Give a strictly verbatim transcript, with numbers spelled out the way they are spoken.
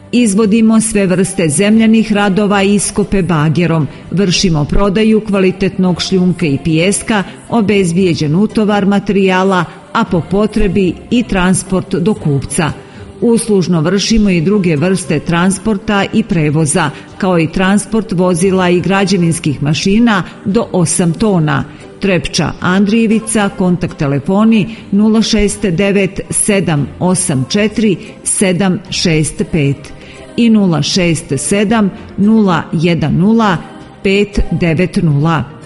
Izvodimo sve vrste zemljanih radova i iskope bagerom, vršimo prodaju kvalitetnog šljunka i pijeska, obezbijeđen utovar materijala, a po potrebi i transport do kupca. Uslužno vršimo i druge vrste transporta i prevoza, kao i transport vozila i građevinskih mašina do osam tona. Trepča Andrijevica, kontakt telefoni nula šest devet sedam osam četiri sedam šest pet i nula šest sedam nula jedan nula pet devet nula.